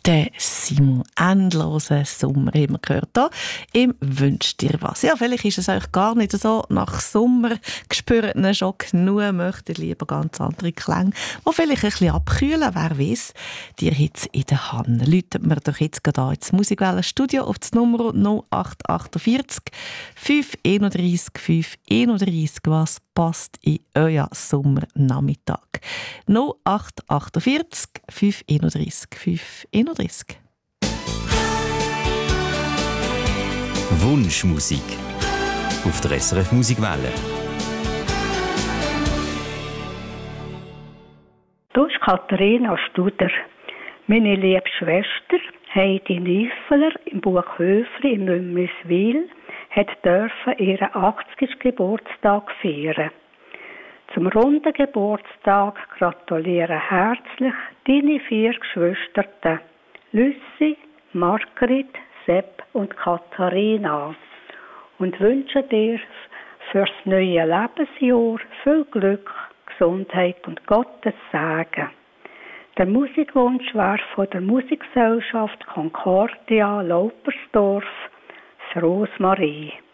Der Simon, endloser Sommer, haben wir gehört hier im «Wünsch dir was». Ja, vielleicht ist es euch gar nicht so nach Sommer, spürt ihr schon genug, möchtet lieber ganz andere Klänge, die vielleicht ein bisschen abkühlen, wer weiss, die Hitze in der Hand. Läutet mir doch jetzt gerade ins Musikwellenstudio auf das Nummer 0848 531 531, was passt in euer Sommernachmittag. 0848 531 531. Wunschmusik auf der SRF Musikwelle. Das ist Katharina Studer. Meine liebe Schwester Heidi Niefeler im Buchhöfli in Mümliswil durfte ihren 80. Geburtstag feiern. Zum runden Geburtstag gratulieren herzlich deine 4 Geschwister Lüssi, Margrit, Sepp und Katharina und wünsche dir fürs neue Lebensjahr viel Glück, Gesundheit und Gottes Segen. Der Musikwunsch war von der Musikgesellschaft Concordia Laupersdorf, das Rosmarie.